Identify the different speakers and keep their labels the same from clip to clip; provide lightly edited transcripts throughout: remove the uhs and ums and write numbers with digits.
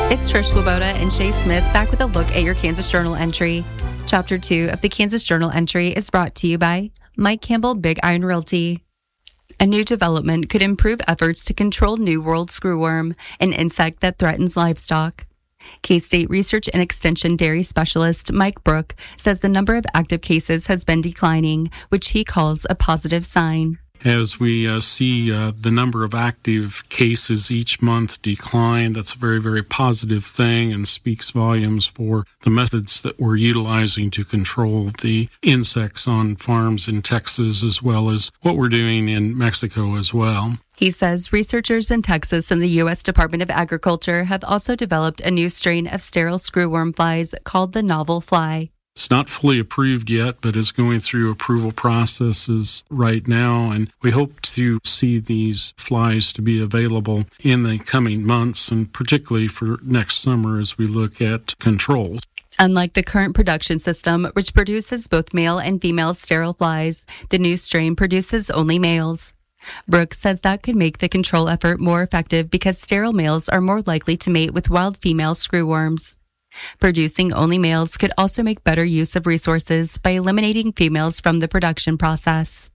Speaker 1: It's Trish Swoboda and Shay Smith back with a look at your Kansas Journal entry. Chapter 2 of the Kansas Journal entry is brought to you by Mike Campbell Big Iron Realty. A new development could improve efforts to control New World screwworm, an insect that threatens livestock. K-State Research and Extension dairy specialist Mike Brook says the number of active cases has been declining, which he calls a positive sign.
Speaker 2: As we see the number of active cases each month decline, that's a very, very positive thing and speaks volumes for the methods that we're utilizing to control the insects on farms in Texas, as well as what we're doing in Mexico as well.
Speaker 1: He says researchers in Texas and the U.S. Department of Agriculture have also developed a new strain of sterile screwworm flies called the novel fly.
Speaker 2: It's not fully approved yet, but is going through approval processes right now, and we hope to see these flies to be available in the coming months, and particularly for next summer as we look at controls.
Speaker 1: Unlike the current production system, which produces both male and female sterile flies, the new strain produces only males. Brooks says that could make the control effort more effective because sterile males are more likely to mate with wild female screwworms. Producing only males could also make better use of resources by eliminating females from the production process.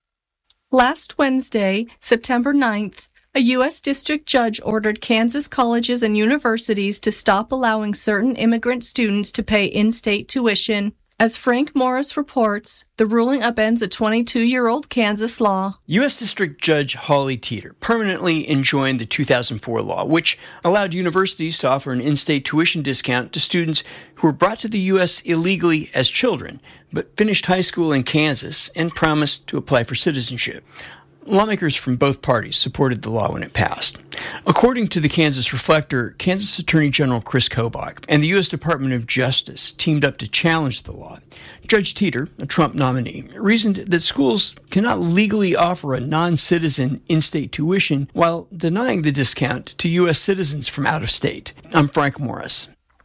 Speaker 3: Last Wednesday, September 9th, a U.S. district judge ordered Kansas colleges and universities to stop allowing certain immigrant students to pay in-state tuition. As Frank Morris reports, the ruling upends a 22-year-old Kansas law.
Speaker 4: U.S. District Judge Holly Teeter permanently enjoined the 2004 law, which allowed universities to offer an in-state tuition discount to students who were brought to the U.S. illegally as children, but finished high school in Kansas and promised to apply for citizenship. Lawmakers from both parties supported the law when it passed. According to the Kansas Reflector, Kansas Attorney General Chris Kobach and the U.S. Department of Justice teamed up to challenge the law. Judge Teeter, a Trump nominee, reasoned that schools cannot legally offer a non-citizen in-state tuition while denying the discount to U.S. citizens from out of state. I'm Frank Morris.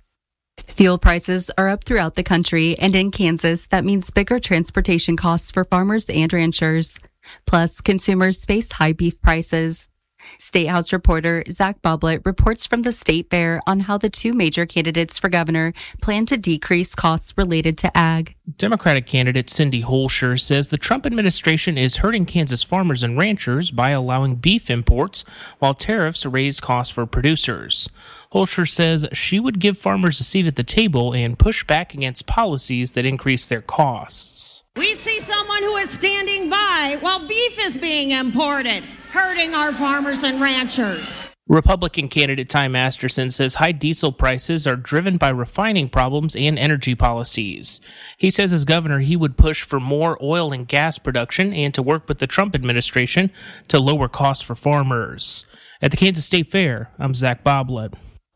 Speaker 1: Fuel prices are up throughout the country, and in Kansas, that means bigger transportation costs for farmers and ranchers. Plus, consumers face high beef prices. State House reporter Zach Boblet reports from the State Fair on how the two major candidates for governor plan to decrease costs related to ag.
Speaker 5: Democratic candidate Cindy Holscher says the Trump administration is hurting Kansas farmers and ranchers by allowing beef imports, while tariffs raise costs for producers. Holscher says she would give farmers a seat at the table and push back against policies that increase their costs.
Speaker 6: We see someone who is standing by while beef is being imported, hurting our farmers and ranchers.
Speaker 5: Republican candidate Ty Masterson says high diesel prices are driven by refining problems and energy policies. He says as governor he would push for more oil and gas production and to work with the Trump administration to lower costs for farmers. At the Kansas State Fair, I'm Zach Boblet.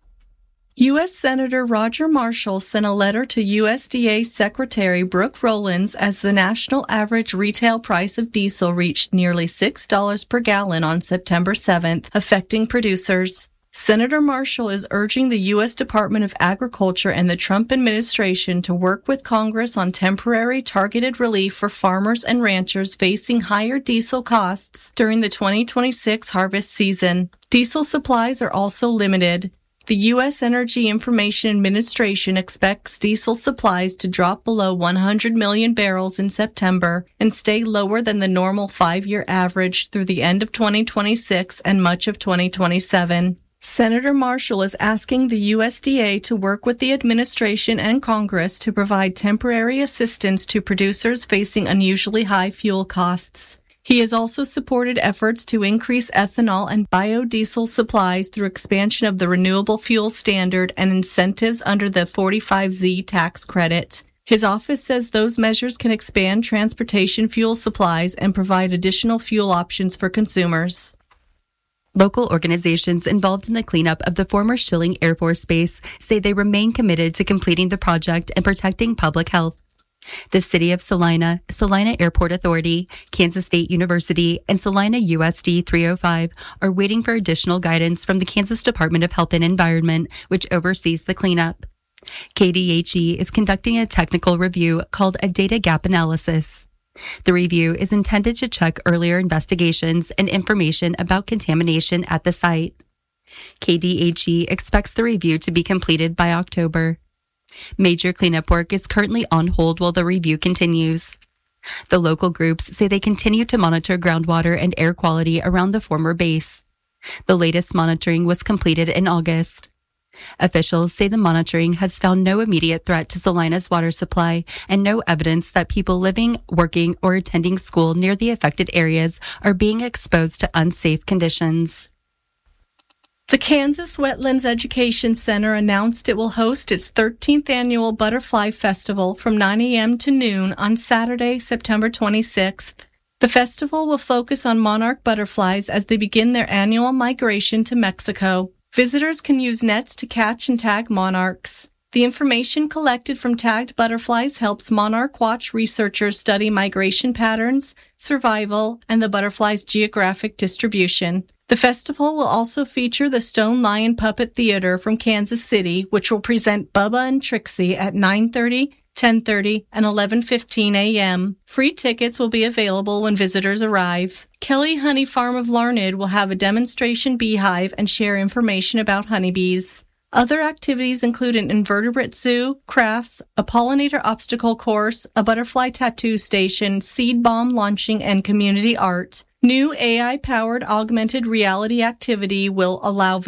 Speaker 3: U.S. Senator Roger Marshall sent a letter to USDA Secretary Brooke Rollins as the national average retail price of diesel reached nearly $6 per gallon on September 7th, affecting producers. Senator Marshall is urging the U.S. Department of Agriculture and the Trump administration to work with Congress on temporary targeted relief for farmers and ranchers facing higher diesel costs during the 2026 harvest season. Diesel supplies are also limited. The U.S. Energy Information Administration expects diesel supplies to drop below 100 million barrels in September and stay lower than the normal 5-year average through the end of 2026 and much of 2027. Senator Marshall is asking the USDA to work with the administration and Congress to provide temporary assistance to producers facing unusually high fuel costs. He has also supported efforts to increase ethanol and biodiesel supplies through expansion of the renewable fuel standard and incentives under the 45Z tax credit. His office says those measures can expand transportation fuel supplies and provide additional fuel options for consumers.
Speaker 1: Local organizations involved in the cleanup of the former Schilling Air Force Base say they remain committed to completing the project and protecting public health. The City of Salina, Salina Airport Authority, Kansas State University, and Salina USD 305 are waiting for additional guidance from the Kansas Department of Health and Environment, which oversees the cleanup. KDHE is conducting a technical review called a data gap analysis. The review is intended to check earlier investigations and information about contamination at the site. KDHE expects the review to be completed by October. Major cleanup work is currently on hold while the review continues. The local groups say they continue to monitor groundwater and air quality around the former base. The latest monitoring was completed in August. Officials say the monitoring has found no immediate threat to Salina's water supply and no evidence that people living, working, or attending school near the affected areas are being exposed to unsafe conditions.
Speaker 3: The Kansas Wetlands Education Center announced it will host its 13th annual Butterfly Festival from 9 a.m. to noon on Saturday, September 26th. The festival will focus on monarch butterflies as they begin their annual migration to Mexico. Visitors can use nets to catch and tag monarchs. The information collected from tagged butterflies helps Monarch Watch researchers study migration patterns, survival, and the butterfly's geographic distribution. The festival will also feature the Stone Lion Puppet Theater from Kansas City, which will present Bubba and Trixie at 9:30, 10:30, and 11:15 a.m. Free tickets will be available when visitors arrive. Kelly Honey Farm of Larned will have a demonstration beehive and share information about honeybees. Other activities include an invertebrate zoo, crafts, a pollinator obstacle course, a butterfly tattoo station, seed bomb launching, and community art. New AI-powered augmented reality activity will allow